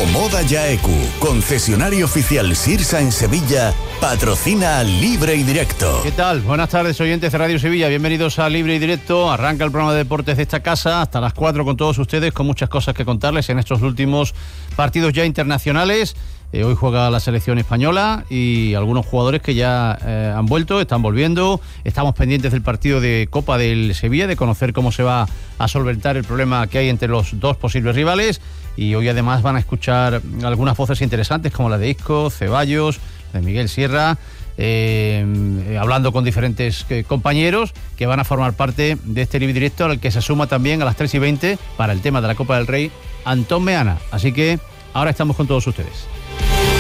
Omoda Yaecu, concesionario oficial Sirsa en Sevilla, patrocina Libre y Directo. ¿Qué tal? Buenas tardes, oyentes de Radio Sevilla. Bienvenidos a Libre y Directo. Arranca el programa de deportes de esta casa hasta las 4 con todos ustedes, con muchas cosas que contarles en estos últimos partidos ya internacionales. Hoy juega la selección española y algunos jugadores que ya han vuelto, están volviendo. Estamos pendientes del partido de Copa del Sevilla, de conocer cómo se va a solventar el problema que hay entre los dos posibles rivales. Y hoy además van a escuchar algunas voces interesantes como la de Isco, Ceballos, de Miguel Sierra, hablando con diferentes compañeros que van a formar parte de este libre directo, al que se suma también a las 3:20 para el tema de la Copa del Rey Antón Meana. Así que ahora estamos con todos ustedes.